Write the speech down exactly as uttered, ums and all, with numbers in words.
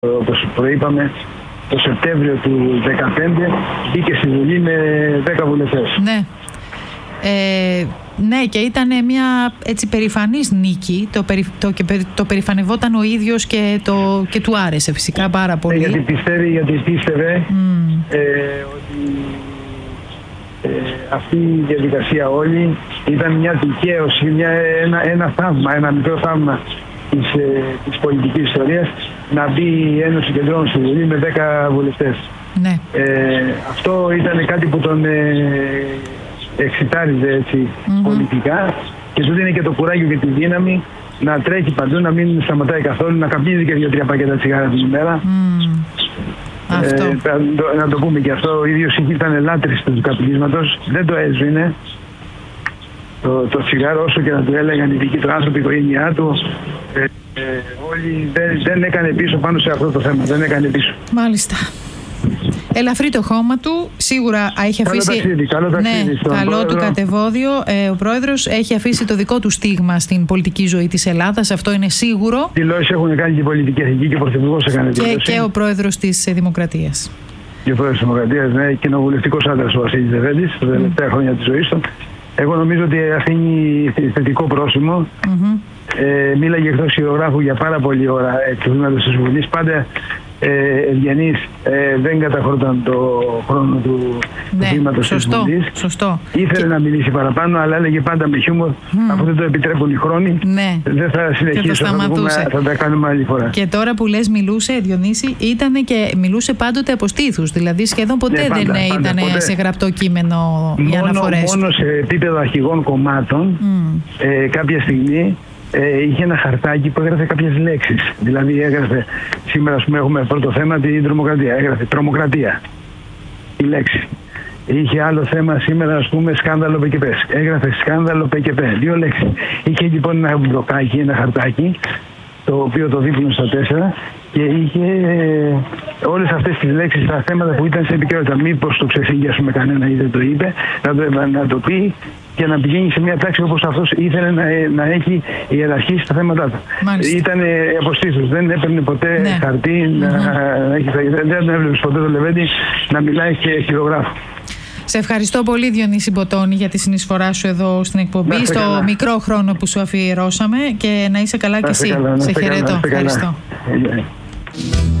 όπως προείπαμε, το Σεπτέμβριο του δύο χιλιάδες δεκαπέντε μπήκε στη Βουλή με δέκα βουλευτές. Ναι. Ε, ναι, και ήταν μια έτσι περηφανής νίκη, το, περι, το, και, το περηφανευόταν ο ίδιος και, το, και του άρεσε φυσικά πάρα πολύ. Γιατί πιστεύει, γιατί πίστευε mm. ε, ότι ε, αυτή η διαδικασία όλη ήταν μια δικαίωση, μια, ένα, ένα θαύμα, ένα μικρό θαύμα της, ε, της πολιτικής ιστορίας, να μπει η Ένωση Κεντρών στη Βουλή με δέκα βουλευτές. Ναι. Ε, αυτό ήταν κάτι που τον ε, εξητάριζε έτσι mm-hmm. πολιτικά, και του δίνει και το κουράγιο και τη δύναμη να τρέχει παντού, να μην σταματάει καθόλου, να καπνίζει και δύο-τρία πακέτα τσιγάρα την ημέρα. Mm. Αυτό. Ε, να το πούμε και αυτό, ο ίδιος ήταν λάτρης του καπνίσματος, δεν το έσβηνε το, το τσιγάρο, όσο και να του έλεγαν οι δικοί του άνθρωποι, η οικογένειά του. Ε, ε, όλοι δεν, δεν έκανε πίσω πάνω σε αυτό το θέμα, δεν έκανε πίσω. Μάλιστα. Ελαφρύ το χώμα του, σίγουρα έχει καλό αφήσει. Ταξίδι, καλό ταξίδι, ναι, στον καλό πρόεδρο. του κατεβόδιο. Ε, ο πρόεδρος έχει αφήσει το δικό του στίγμα στην πολιτική ζωή της Ελλάδας, αυτό είναι σίγουρο. Δηλώσεις έχουν κάνει και η πολιτική αρχική και ο πρωθυπουργός έκανε και, και ο πρόεδρος της Δημοκρατίας. Και ο πρόεδρος της Δημοκρατίας, ναι, κοινοβουλευτικός άντρας ο Βασίλης Λεβέντης, τα τελευταία mm. χρόνια της ζωής του. Εγώ νομίζω ότι αφήνει θετικό πρόσημο. Mm-hmm. Ε, μίλαγε εκτός χειρογράφου για πάρα πολλή ώρα εκ του βήματος της Βουλής. Πάντα ε, ευγενής, ε, δεν καταχωρταν το χρόνο του ναι, βήματος της Βουλής. Σωστό. Ήθελε και... να μιλήσει παραπάνω, αλλά έλεγε πάντα με χιούμορ, mm. αφού δεν το επιτρέπουν οι χρόνοι, ναι. δεν θα συνεχίσω, θα, πούμε, θα τα κάνουμε άλλη φορά. Και τώρα που λες μιλούσε, Διονύση, ήταν και μιλούσε πάντοτε από στήθους, δηλαδή σχεδόν ποτέ ναι, πάντα, δεν ήταν ποτέ. Σε γραπτό κείμενο οι αναφορές. Μόνο σε επίπεδο αρχηγών κομμάτων, mm. ε, κάποια στιγμή, Ε, είχε ένα χαρτάκι που έγραφε κάποιες λέξεις. Δηλαδή έγραφε, σήμερα ας πούμε έχουμε πρώτο θέμα την τρομοκρατία, έγραφε τρομοκρατία, η λέξη. Είχε άλλο θέμα σήμερα, ας πούμε, σκάνδαλο ΠΚΠ. Έγραφε σκάνδαλο ΠΚΠ, δύο λέξεις. Είχε λοιπόν ένα μπλοκάκι, ένα χαρτάκι, το οποίο το δίπλωνε στα τέσσερα, και είχε ε, όλες αυτές τις λέξεις, τα θέματα που ήταν σε επικαιρότητα. Μήπως το ξεφύγει, ας πούμε, κανένα ή δεν το είπε, να το, να το πει και να πηγαίνει σε μια τάξη όπως αυτός ήθελε να, να έχει ιεραρχήσει τα θέματα του. Ήταν αποστήθους, δεν έπαιρνε ποτέ ναι. χαρτί, mm-hmm. να έχει, δεν έβλεπες ποτέ το Λεβέντη να μιλάει και χειρογράφο. Σε ευχαριστώ πολύ, Διονύση Μποτώνη, για τη συνεισφορά σου εδώ στην εκπομπή, στο καλά. Μικρό χρόνο που σου αφιερώσαμε, και να είσαι καλά να και εσύ. Καλά, σε χαιρετώ. Καλά, ευχαριστώ. Καλά.